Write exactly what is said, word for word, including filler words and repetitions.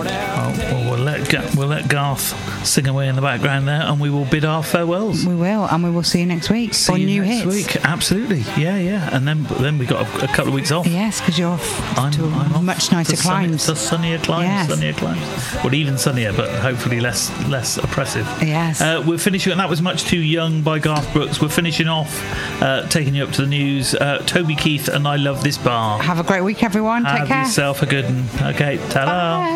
Oh, well, we'll let Ga- we'll let Garth sing away in the background there, and we will bid our farewells. We will, and we will see you next week See for you new next hits. week. Absolutely, yeah, yeah. And then then we got a, a couple of weeks off. Yes, because you're off I'm, to I'm off much nicer to sunny- climes. to sunnier climes, Yes. sunnier climes. Well, even sunnier, but hopefully less less oppressive. Yes. Uh, we're finishing, and that was Much Too Young by Garth Brooks. We're finishing off, uh, taking you up to the news. Uh, Toby Keith and I Love This Bar. Have a great week, everyone. Have Take care. yourself a good one. Okay, ta-da. Bye.